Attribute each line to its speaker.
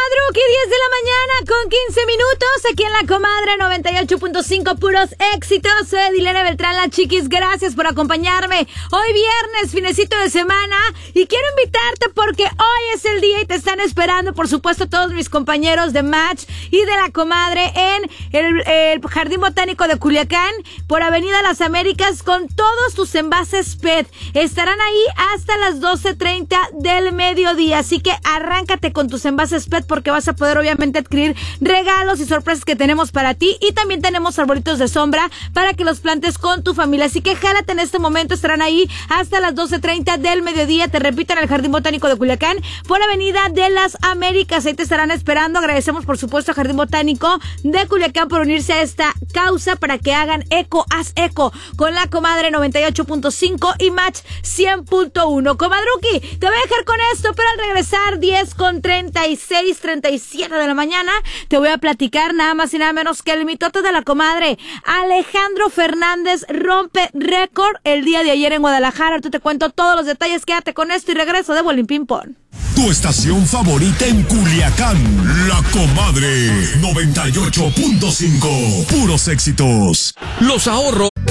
Speaker 1: Comadruki, 10 de la mañana con 15 minutos, aquí en La Comadre 98.5, puros éxitos. Soy Dilena Beltrán, la chiquis, gracias por acompañarme. Hoy viernes, finecito de semana, y quiero invitarte porque hoy es el día y te están esperando, por supuesto, todos mis compañeros de Match y de La Comadre en el Jardín Botánico de Culiacán, por Avenida Las Américas, con todos tus envases PET. Estarán ahí hasta las 12:30 del mediodía, así que arráncate con tus envases PET porque vas a poder obviamente adquirir regalos y sorpresas que tenemos para ti, y también tenemos arbolitos de sombra para que los plantes con tu familia, así que jálate en este momento. Estarán ahí hasta las 12:30 del mediodía, te repito, en el Jardín Botánico de Culiacán, por Avenida de las Américas. Ahí te estarán esperando. Agradecemos por supuesto al Jardín Botánico de Culiacán por unirse a esta causa para que hagan eco, haz eco con La Comadre 98.5 y Match 100.1. Comadruki, te voy a dejar con esto, pero al regresar 10:36, 37 de la mañana, te voy a platicar nada más y nada menos que el mitote de La Comadre. Alejandro Fernández rompe récord el día de ayer en Guadalajara. Ahorita te cuento todos los detalles. Quédate con esto y regreso de Bolín Ping Pong.
Speaker 2: Tu estación favorita en Culiacán, La Comadre 98.5. Puros éxitos.
Speaker 3: Los ahorros.